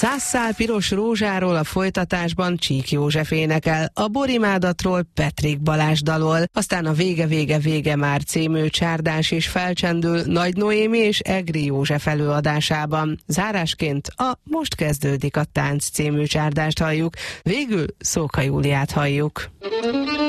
100 szál piros rózsáról a folytatásban Csík József énekel, a Borimádatról Petrik Balázs dalol, aztán a Vége már című csárdás is felcsendül Nagy Noémi és Egri József előadásában. Zárásként a Most kezdődik a tánc című csárdást halljuk, végül Szóka Júliát halljuk.